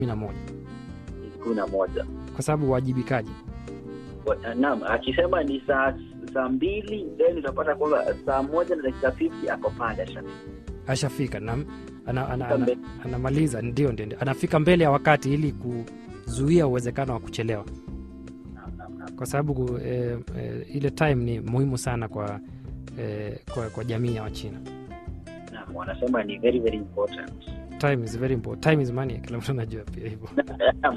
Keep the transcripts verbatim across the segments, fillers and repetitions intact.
na moja kumi na moja kwa sababu uwajibikaji. Wa- naam, akisema ni saa saa mbili then utapata kwamba saa moja na dakika hamsini ako pale ashafika. Ashafika na ana, ana, ana, Kambe. anamaliza, ndio ndio ndio. Anafika mbele ya wakati ili kuzuia uwezekano wa kuchelewa, Naam, naam, naam. kwa sababu eh, eh, ile time ni muhimu sana kwa, eh, kwa, kwa jamii ya Wachina. Naam, wanasema ni very very important. Time is very important. Time is money, kila mtu anajua pia hivyo. Naam.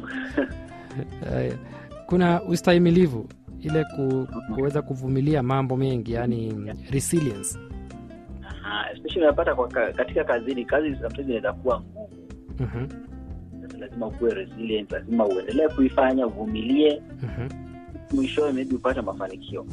Eh, kuna ustahimilivu, ile ku, kuweza kuvumilia mambo mengi, yani resilience. Aha, especially unapata kwa ka- katika kazini, kazi sometimes inaweza kuwa ngumu. Mhm, Sasa lazima ukuwe resilient, lazima uendelee kuifanya, uvumilie, mhm. mwishowe maybe upate mafanikio.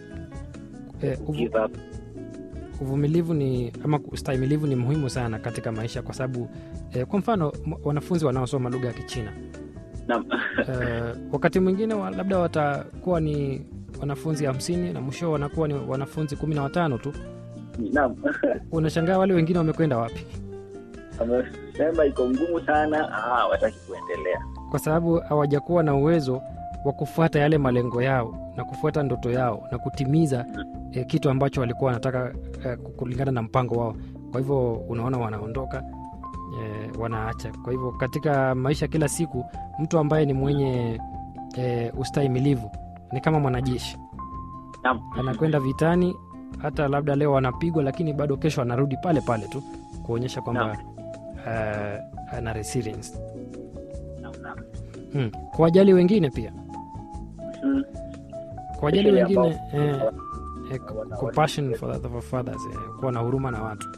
Eh, uvu, Give up. uvumilivu ni ama ustahimilivu ni muhimu sana katika maisha, kwa sababu eh, kwa mfano m- wanafunzi wanaosoma lugha ya Kichina Naam. eh, wakati mwingine wa, labda watakuwa ni wanafunzi hamsini na mwisho wanakuwa ni wanafunzi kumi na watano tu. Naam. Unashangaa wale wengine wamekwenda wapi? Amesema iko ngumu sana, ah, wataki kuendelea. Kwa sababu hawajakuwa na uwezo wa kufuata yale malengo yao na kufuata ndoto yao na kutimiza eh, kitu ambacho walikuwa wanataka eh, kulingana na mpango wao. Kwa hivyo unaona wanaondoka, eh, wanaacha. Kwa hivyo katika maisha kila siku, mtu ambaye ni mwenye eh, ustahimilivu ni kama mwanajeshi, Naam. anakwenda vitani, hata labda leo anapigwa, lakini bado kesho anarudi pale pale tu kuonyesha kwamba eh, ana resilience. Naam, naam. Hmm. Kuwajali wengine pia, Mhm. kuwajali Especially wengine eh, ambao- eh, wana- compassion for the, for others, eh, kuwa na huruma na watu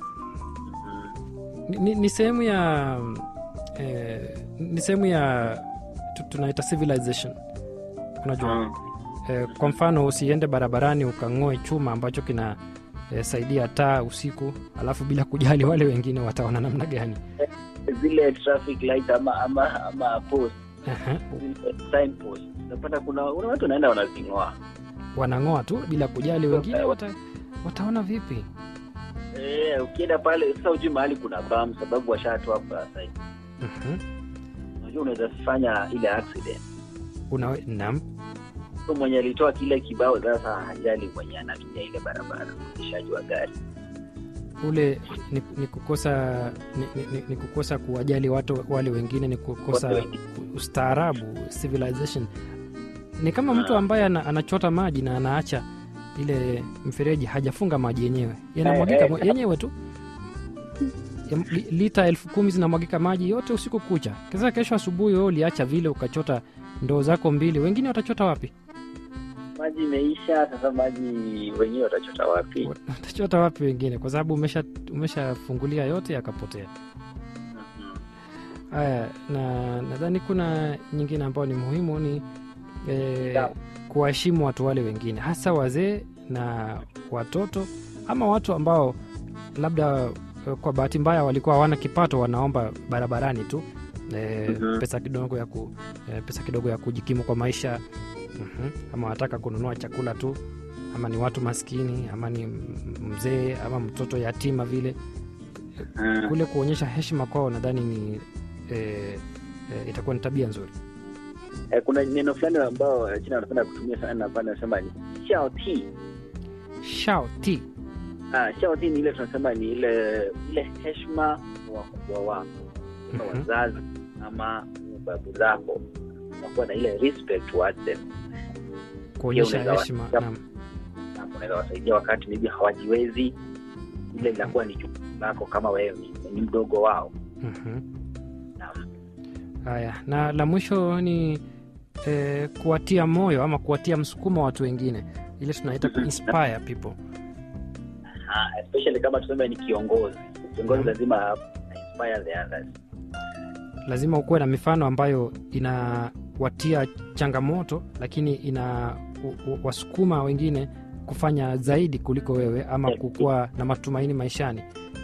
Mhm. ni, ni, ni sehemu ya eh, ni sehemu ya tu- tunaita civilization, unajua Mhm. eh, kwa mfano usiende barabarani ukang'oe chuma ambacho kina eh, saidia taa usiku, alafu bila kujali wale wengine wataona namna gani. Zile traffic light ama ama ama post, Aha, zile sign post, unapata kuna kuna watu wanaenda wanazing'oa. wanang'oa tu bila kujali wengine wata, wataona vipi. Eh, ukienda pale sasa ujui mahali kuna bam sababu washatoa hapa sign. Mhm. Unajua unaweza fanya ile accident. Unawe, nam So mwenye alitoa kile kibao sasa hajali mwenye anatumia ile barabara, mwendeshaji wa gari. ule ni, ni kukosa ni, ni, ni kukosa kuwajali watu wale wengine, ni kukosa Watu wengine. ustaarabu, civilization. Ni kama mtu ambaye ana, anachota maji na anaacha ile mfereji hajafunga maji yenyewe, yanamwagika Eh, mwe- eh. yenyewe tu. Ya- li- lita elfu kumi zinamwagika maji yote usiku kucha. Kisa kesho asubuhi wewe uliacha vile ukachota ndoo zako mbili, wengine watachota wapi? Maji imeisha, sasa maji wenyewe watachota wapi? Watachota wapi wengine? Kwa sababu umesha umeshafungulia yote yakapotea. Mhm. Haya, na nadhani kuna nyingine ambayo ni muhimu ni eh, Sawa. kuwaheshimu watu wale wengine, hasa wazee na watoto, ama watu ambao labda eh, kwa bahati mbaya walikuwa hawana kipato, wanaomba barabarani tu eh, Mhm. pesa kidogo ya ku, eh, pesa kidogo ya kujikimu kwa maisha. Mhm. Ama wanataka kununua chakula tu, ama ni watu maskini, ama ni m- mzee ama mtoto yatima vile. Mhm. Kule kuonyesha heshima kwao nadhani ni eh, eh, itakuwa ni tabia nzuri. Eh, kuna neno fulani ambao China wanapenda kutumia sana hapa, nasema ni xiao ti. Shao ti. Ah, xiao ti ni ile tunasema ni ile ile heshima wa wakubwa wako, kama Mhm. wazazi ama babu zako, unakuwa na ile respect towards them. Kuonyesha Pia unaweza heshima. wa- Naam. Na unaweza wasaidia wakati maybe hawajiwezi, ile inakuwa ni jukumu lako kama wewe ni, ni mdogo wao. Mhm. Naam. Haya, na la mwisho ni eh, kuwatia moyo ama kuwatia msukumo watu wengine, ile tunaita ku inspire people. Ah, especially kama tuseme ni kiongozi. Kiongozi Mhm. lazima inspire the others. Lazima ukuwe na mifano ambayo inawatia changamoto, lakini ina u- u- wasukuma wengine kufanya zaidi kuliko wewe, ama kukuwa na matumaini maishani.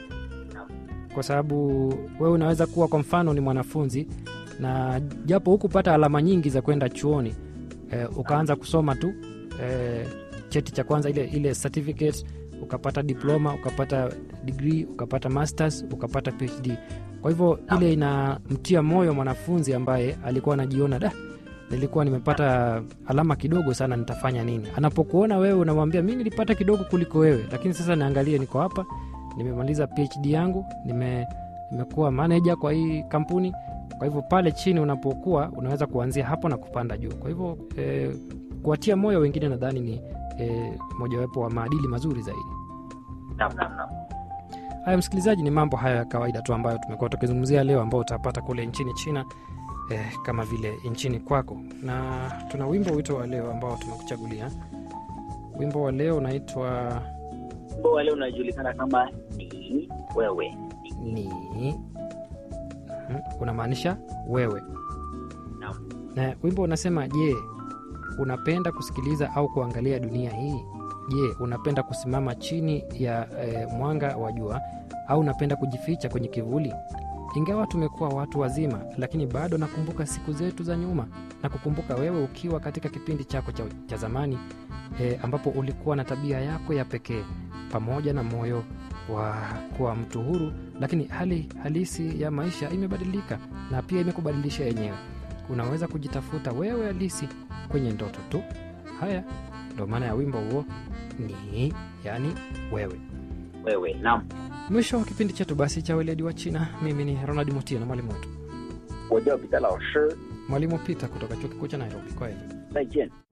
Kwa sababu wewe unaweza kuwa kwa mfano ni mwanafunzi na japo hukupata alama nyingi za kwenda chuoni, eh, ukaanza kusoma tu eh, cheti cha kwanza, ile ile certificate, ukapata diploma, ukapata degree, ukapata masters, ukapata PhD. Kwa hivyo ile inamtia moyo mwanafunzi ambaye alikuwa anajiona da, nilikuwa nimepata alama kidogo sana, nitafanya nini? Anapokuona wewe unamwambia mimi nilipata kidogo kuliko wewe, lakini sasa niangalie, niko hapa, nimemaliza P H D yangu, nime nimekuwa manager kwa hii kampuni. Kwa hivyo pale chini unapokuwa unaweza kuanzia hapo na kupanda juu. Kwa hivyo eh, kuwatia moyo wengine nadhani ni eh, mojawapo wa maadili mazuri zaidi. Naam, naam, naam. Haya msikilizaji, ni mambo haya ya kawaida tu ambayo tumekuwa tukizungumzia leo, ambao utapata kule nchini China eh, kama vile nchini kwako. Na tuna wimbo wito wa leo ambao tumekuchagulia. Wimbo wa leo unaitwa, wimbo wa leo unajulikana kama ni wewe. Ni hmm, unamaanisha wewe. Naam. Na wimbo unasema, je, unapenda kusikiliza au kuangalia dunia hii? Je, unapenda kusimama chini ya e, mwanga wa jua au unapenda kujificha kwenye kivuli? Ingawa tumekuwa watu wazima, lakini bado nakumbuka siku zetu za nyuma, na kukumbuka wewe ukiwa katika kipindi chako cha, cha zamani e, ambapo ulikuwa na tabia yako ya pekee pamoja na moyo wa kuwa mtu huru, lakini hali halisi ya maisha imebadilika na pia imekubadilisha yenyewe. Unaweza kujitafuta wewe halisi kwenye ndoto tu. Haya ndio maana ya wimbo huo, ni yani wewe. Wewe, naam. Mwisho wa kipindi chetu basi cha weledi wa China. Mimi ni Ronald Mutia na mwalimu wetu, Wajua Peter Lao Shi. Mwalimu Peter kutoka Chuo Kikuu cha Nairobi. Kwa heri. 再见。